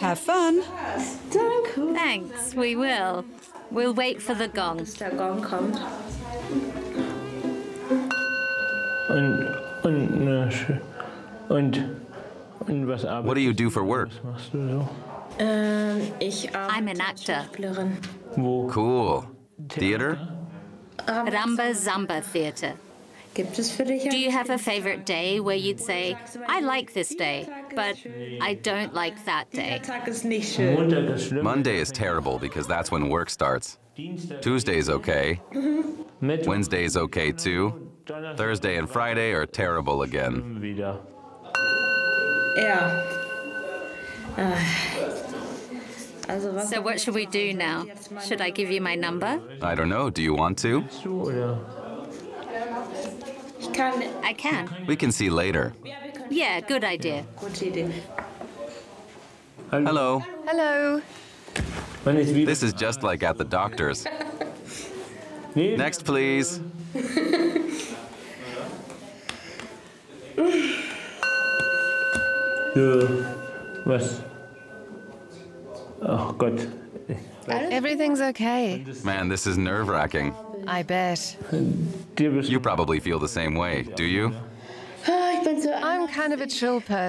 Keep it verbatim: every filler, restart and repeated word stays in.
Have fun. Danke. Thanks, we will. We'll wait for the gong. Bis der Gong kommt. Und, und, äh, sch- und, und was arbeitest What do you do for work? Was machst du so? Ähm, ich I'm an arbeite actor. als Schauspielerin. Wo? Cool. Theater? Ramba Zamba Theatre. Gibt es für dich Do you have a favorite day where you'd say, I like this day, but I don't like that day? Der Tag ist nicht schön. Montag ist schlimm. Monday is terrible because that's when work starts. Dienstag, Tuesday's okay. Mittwoch, Wednesday's okay too. Donnerstag Thursday and Friday are terrible again. wieder. Ja. Ah. Also was So what should we do now? Should I give you my number? I don't know. Do you want to? Bist du oder? Ich kann. I can. We can see later. Yeah, good idea. Gute Idee. Hello. Hello. Wann ist wieder? This is just like at the doctor's. Nee, Next, please. So, was? Oh Gott. Everything's okay. Man, this is nerve-wracking. I bet. Dir bist You probably feel the same way, do you? Ah, ich bin so I'm kind of a chill person.